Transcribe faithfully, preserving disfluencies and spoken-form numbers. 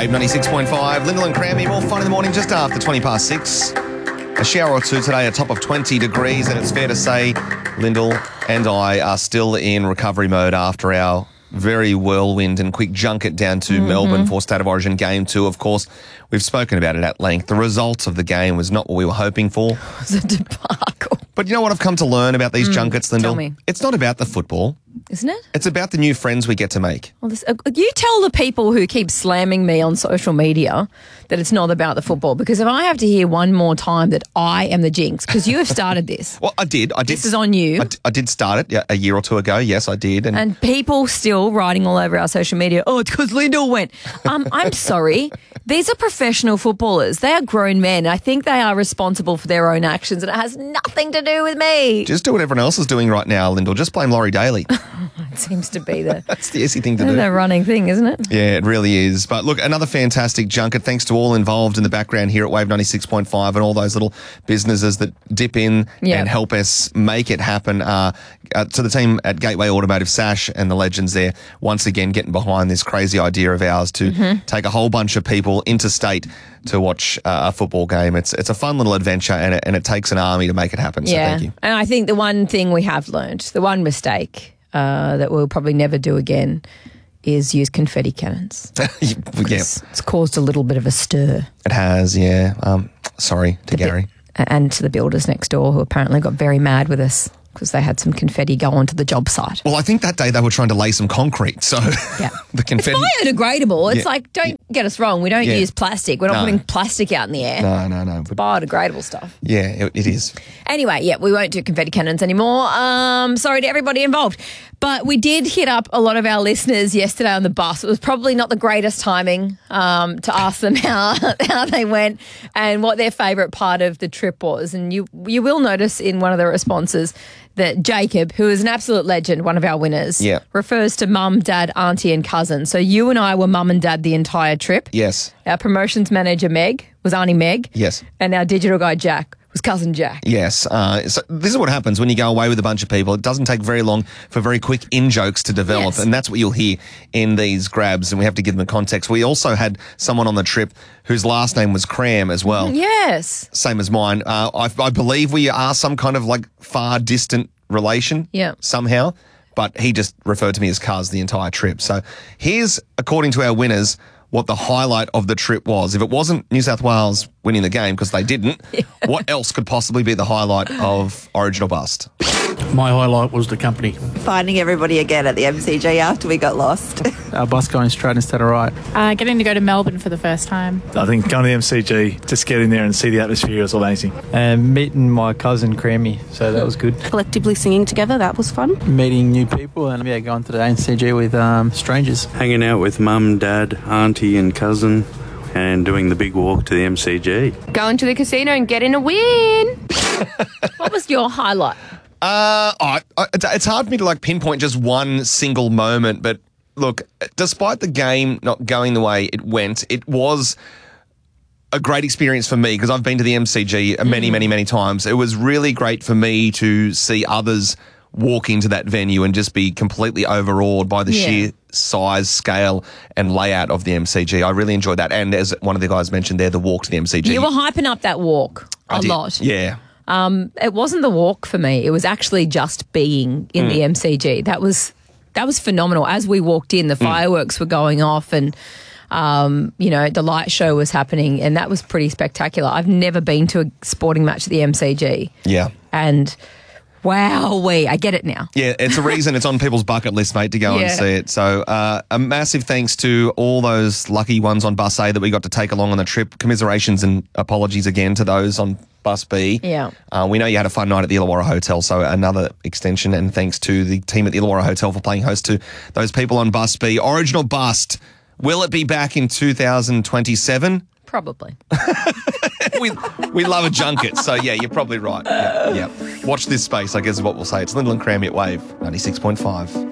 Wave ninety-six point five. Lyndall and Crammy, more fun in the morning just after twenty past six. A shower or two today, a top of twenty degrees, and it's fair to say Lyndall and I are still in recovery mode after our very whirlwind and quick junket down to mm-hmm. Melbourne for State of Origin Game two. Of course, we've spoken about it at length. The result of the game was not what we were hoping for. It was a debacle. But you know what I've come to learn about these mm, junkets, Lyndall? Tell me. It's not about the football. Isn't it? It's about the new friends we get to make. Well, this, uh, you tell the people who keep slamming me on social media that it's not about the football, because if I have to hear one more time that I am the jinx, because you have started this. Well, I did. I did. This is on you. I, I did start it yeah, a year or two ago. Yes, I did. And, and people still writing all over our social media, oh, it's because Lyndall went. Um, I'm sorry. These are professional footballers. They are grown men. I think they are responsible for their own actions, and it has nothing to do with me. Just do what everyone else is doing right now, Lyndall. Just blame Laurie Daly. It seems to be the... That's the easy thing to do. The running thing, isn't it? Yeah, it really is. But look, another fantastic junket. Thanks to all involved in the background here at Wave ninety-six point five and all those little businesses that dip in yeah. and help us make it happen. Uh, uh, to the team at Gateway Automotive, Sash and the legends there, once again getting behind this crazy idea of ours to mm-hmm. take a whole bunch of people interstate to watch uh, a football game. It's it's a fun little adventure, and it, and it takes an army to make it happen. So yeah. thank you. And I think the one thing we have learned, the one mistake uh, that we'll probably never do again, is use confetti cannons. yeah. It's caused a little bit of a stir. It has, yeah. Um, sorry to the Gary. Bi- and to the builders next door, who apparently got very mad with us because they had some confetti go onto the job site. Well, I think that day they were trying to lay some concrete, so yeah. the confetti... It's biodegradable. It's yeah. like, don't yeah. get us wrong, we don't yeah. use plastic. We're not no. putting plastic out in the air. No, no, no. It's biodegradable stuff. Yeah, it, it is. Anyway, yeah, we won't do confetti cannons anymore. Um, sorry to everybody involved. But we did hit up a lot of our listeners yesterday on the bus. It was probably not the greatest timing um, to ask them how, how they went and what their favourite part of the trip was. And you you will notice in one of the responses that Jacob, who is an absolute legend, one of our winners, yeah. refers to mum, dad, auntie and cousin. So you and I were mum and dad the entire trip. Yes. Our promotions manager, Meg, was Auntie Meg. Yes. And our digital guy, Jack, was Cousin Jack. Yes. Uh, so this is what happens when you go away with a bunch of people. It doesn't take very long for very quick in-jokes to develop, yes. and that's what you'll hear in these grabs, and we have to give them a context. We also had someone on the trip whose last name was Cram as well. Yes. Same as mine. Uh, I, I believe we are some kind of like far distant relation yeah. somehow, but he just referred to me as Cuz the entire trip. So here's, according to our winners, what the highlight of the trip was. If it wasn't New South Wales winning the game, because they didn't, yeah. what else could possibly be the highlight of Origin or Bust? My highlight was the company. Finding everybody again at the M C G after we got lost. Our bus going straight instead of right. Uh, getting to go to Melbourne for the first time. I think going to the M C G, just get in there and see the atmosphere was amazing. And meeting my cousin Crammy, so that was good. Collectively singing together, that was fun. Meeting new people and yeah, going to the M C G with um, strangers. Hanging out with mum, dad, auntie and cousin and doing the big walk to the M C G. Going to the casino and getting a win. What was your highlight? Uh, I, I, it's hard for me to like pinpoint just one single moment, but look, despite the game not going the way it went, it was a great experience for me because I've been to the M C G many, mm. many, many times. It was really great for me to see others walk into that venue and just be completely overawed by the yeah. sheer size, scale and layout of the M C G. I really enjoyed that. And as one of the guys mentioned there, the walk to the M C G. You were hyping up that walk a I did. lot. Yeah. Um, it wasn't the walk for me. It was actually just being in mm. the M C G. That was that was phenomenal. As we walked in, the fireworks mm. were going off and, um, you know, the light show was happening and that was pretty spectacular. I've never been to a sporting match at the M C G. Yeah. And wowee, I get it now. Yeah, it's a reason it's on people's bucket list, mate, to go yeah. and see it. So uh, a massive thanks to all those lucky ones on Bus A that we got to take along on the trip. Commiserations and apologies again to those on Bus B. Yeah. Uh, we know you had a fun night at the Illawarra Hotel, so another extension, and thanks to the team at the Illawarra Hotel for playing host to those people on Bus B. Origin or Bust, will it be back in two thousand twenty-seven? Probably. we we love a junket, so yeah, you're probably right. Yeah, yeah. Watch this space, I guess is what we'll say. It's Lyndall and Crammy at Wave ninety-six point five.